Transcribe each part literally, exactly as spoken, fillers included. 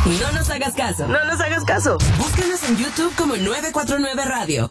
No nos hagas caso. No nos hagas caso. Búscanos en YouTube como nueve cuatro nueve Radio.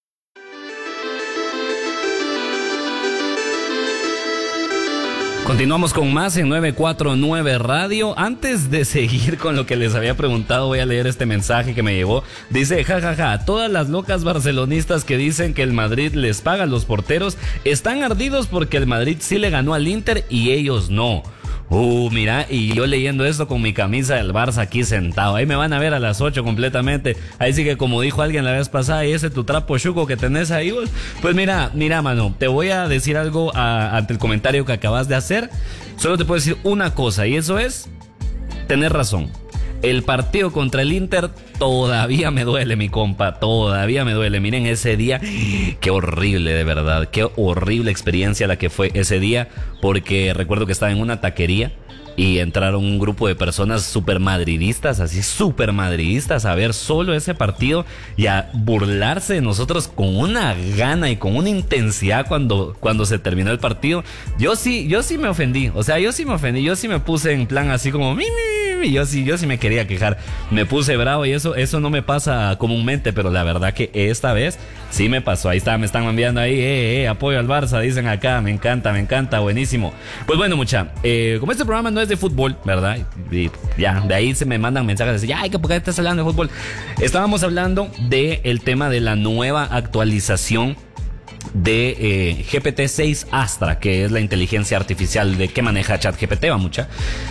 Continuamos con más en nueve cuatro nueve Radio. Antes de seguir con lo que les había preguntado, voy a leer este mensaje que me llegó. Dice, jajaja, ja, ja, todas las locas barcelonistas que dicen que el Madrid les paga a los porteros están ardidos porque el Madrid sí le ganó al Inter y ellos no. Uh, mira, y yo leyendo esto con mi camisa del Barça aquí sentado. Ahí me van a ver a las ocho completamente. Ahí sí que, como dijo alguien la vez pasada, y ese tu trapo chuco que tenés ahí, pues, pues mira, mira, mano, te voy a decir algo a, ante el comentario que acabas de hacer. Solo te puedo decir una cosa, y eso es tener razón. El partido contra el Inter todavía me duele, mi compa, todavía me duele. Miren ese día, qué horrible, de verdad, qué horrible experiencia la que fue ese día, porque recuerdo que estaba en una taquería y entraron un grupo de personas súper madridistas, así súper madridistas, a ver solo ese partido y a burlarse de nosotros con una gana y con una intensidad cuando, cuando se terminó el partido. Yo sí, yo sí me ofendí, o sea, yo sí me ofendí, yo sí me puse en plan así como mi, mi, mi, yo sí, yo sí me quería quejar, me puse bravo y eso, eso no me pasa comúnmente, pero la verdad que esta vez sí me pasó. Ahí está, me están enviando ahí, eh, eh, apoyo al Barça, dicen acá, me encanta, me encanta, buenísimo. Pues bueno, mucha, eh, como este programa no es de fútbol, ¿verdad? Y, y ya, de ahí se me mandan mensajes de, ya, ay, que por qué estás hablando de fútbol. Estábamos hablando del tema de la nueva actualización de eh, G P T seis Astra, que es la inteligencia artificial de que maneja ChatGPT, va mucha.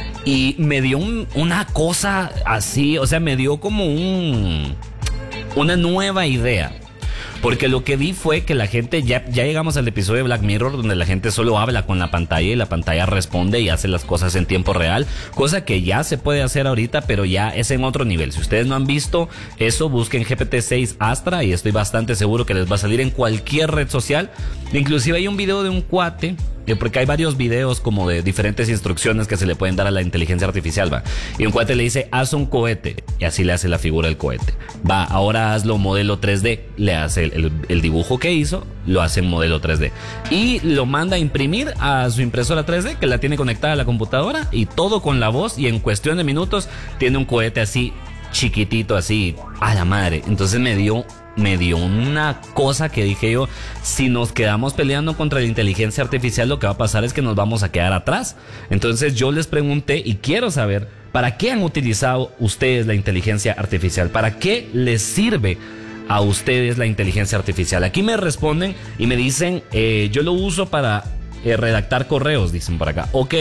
Y me dio un, una cosa así, o sea, me dio como un una nueva idea. Porque lo que vi fue que la gente, ya, ya llegamos al episodio de Black Mirror, donde la gente solo habla con la pantalla y la pantalla responde y hace las cosas en tiempo real, cosa que ya se puede hacer ahorita, pero ya es en otro nivel. Si ustedes no han visto eso, busquen G P T seis Astra y estoy bastante seguro que les va a salir en cualquier red social. Inclusive hay un video de un cuate, porque hay varios videos como de diferentes instrucciones que se le pueden dar a la inteligencia artificial, va. Y un cuate le dice, haz un cohete, y así le hace la figura del cohete. Va, ahora hazlo modelo tres D, le hace el, el, el dibujo que hizo, lo hace en modelo tres D. Y lo manda a imprimir a su impresora tres D, que la tiene conectada a la computadora, y todo con la voz, y en cuestión de minutos tiene un cohete así, chiquitito, así, a la madre. Entonces me dio... me dio una cosa que dije yo, si nos quedamos peleando contra la inteligencia artificial, lo que va a pasar es que nos vamos a quedar atrás. Entonces yo les pregunté y quiero saber, ¿para qué han utilizado ustedes la inteligencia artificial? ¿Para qué les sirve a ustedes la inteligencia artificial? Aquí me responden y me dicen, eh, yo lo uso para eh, redactar correos, dicen por acá. Ok,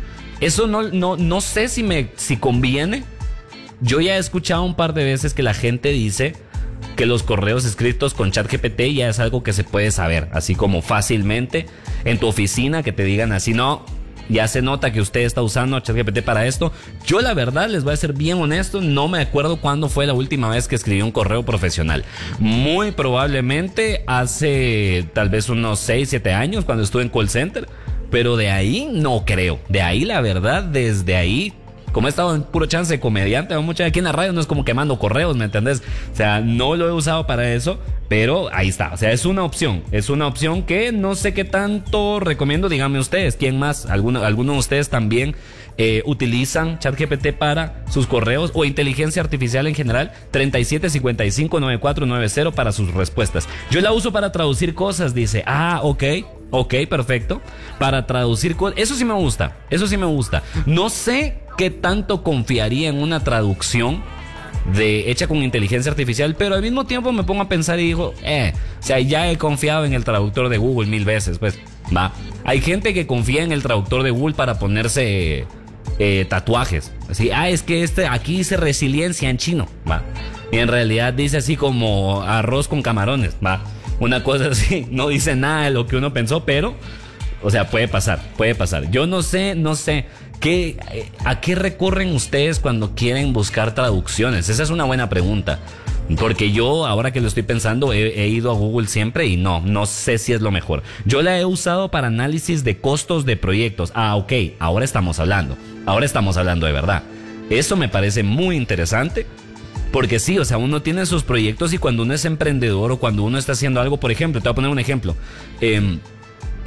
eso no, no, no sé si, me, si conviene. Yo ya he escuchado un par de veces que la gente dice que los correos escritos con ChatGPT ya es algo que se puede saber, así como fácilmente en tu oficina, que te digan así, no, ya se nota que usted está usando ChatGPT para esto. Yo la verdad, les voy a ser bien honesto, no me acuerdo cuándo fue la última vez que escribí un correo profesional. Muy probablemente hace tal vez unos seis, siete años cuando estuve en call center, pero de ahí no creo. De ahí la verdad, desde ahí... como he estado en puro chance de comediante, mucha aquí en la radio no es como que mando correos, ¿me entendés? O sea, no lo he usado para eso, pero ahí está. O sea, es una opción, es una opción que no sé qué tanto recomiendo. Díganme ustedes, ¿quién más? ¿Alguno, alguno de ustedes también eh, utilizan ChatGPT para sus correos o inteligencia artificial en general? treinta y siete cincuenta y cinco noventa y cuatro noventa para sus respuestas. Yo la uso para traducir cosas, dice. Ah, ok. Ok, perfecto. Para traducir cosas. Eso sí me gusta. Eso sí me gusta. No sé qué tanto confiaría en una traducción de hecha con inteligencia artificial, pero al mismo tiempo me pongo a pensar y digo, eh, o sea, ya he confiado en el traductor de Google mil veces, pues, va. Hay gente que confía en el traductor de Google para ponerse eh, tatuajes. Así, ah, es que este aquí dice resiliencia en chino, va. Y en realidad dice así como arroz con camarones, va. Una cosa así, no dice nada de lo que uno pensó, pero, o sea, puede pasar, puede pasar. Yo no sé, no sé, ¿qué, ¿a qué recurren ustedes cuando quieren buscar traducciones? Esa es una buena pregunta. Porque yo, ahora que lo estoy pensando, he, he ido a Google siempre y no, no sé si es lo mejor. Yo la he usado para análisis de costos de proyectos. Ah, ok, ahora estamos hablando, ahora estamos hablando de verdad. Eso me parece muy interesante. Porque sí, o sea, uno tiene sus proyectos y cuando uno es emprendedor o cuando uno está haciendo algo, por ejemplo, te voy a poner un ejemplo. Eh,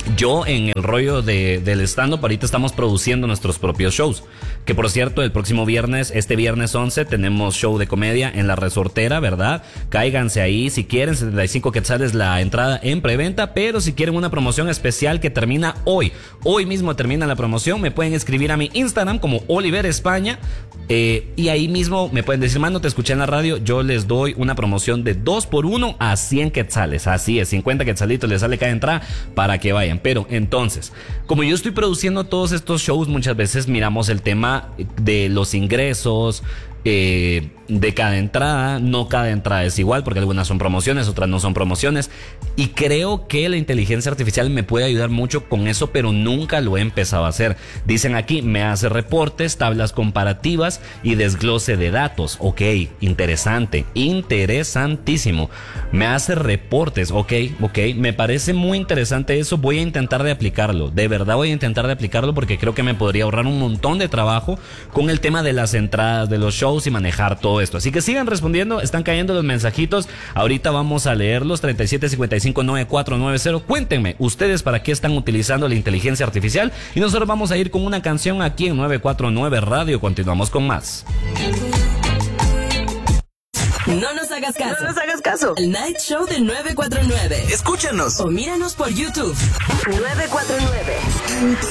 Yo en el rollo de, del stand-up ahorita estamos produciendo nuestros propios shows. Que por cierto, el próximo viernes, este viernes once, tenemos show de comedia en La Resortera, ¿verdad? Cáiganse ahí si quieren, setenta y cinco quetzales la entrada en preventa, pero si quieren una promoción especial que termina hoy, hoy mismo termina la promoción, me pueden escribir a mi Instagram como Oliver España, eh, y ahí mismo me pueden decir, mano, te escuché en la radio, yo les doy una promoción de dos por uno a cien quetzales, así es, cincuenta quetzalitos les sale cada entrada para que vayan. Pero entonces, como yo estoy produciendo todos estos shows, muchas veces miramos el tema de los ingresos, eh, de cada entrada. No cada entrada es igual, porque algunas son promociones, otras no son promociones, y creo que la inteligencia artificial me puede ayudar mucho con eso, pero nunca lo he empezado a hacer. Dicen aquí, me hace reportes, tablas comparativas y desglose de datos. Ok, interesante, interesantísimo. Me hace reportes, ok, ok, me parece muy interesante eso. Voy a intentar de aplicarlo, de verdad voy a intentar de aplicarlo, porque creo que me podría ahorrar un montón de trabajo con el tema de las entradas de los shows y manejar todo esto. Así que sigan respondiendo, están cayendo los mensajitos, ahorita vamos a leerlos. Treinta y siete cincuenta y cinco noventa y cuatro noventa. Cuéntenme ustedes para qué están utilizando la inteligencia artificial, y nosotros vamos a ir con una canción aquí en nueve cuatro nueve Radio. Continuamos con más. No nos hagas caso. No nos hagas caso. El Night Show de nueve cuatro nueve. Escúchanos O míranos por YouTube. nueve cuatro nueve.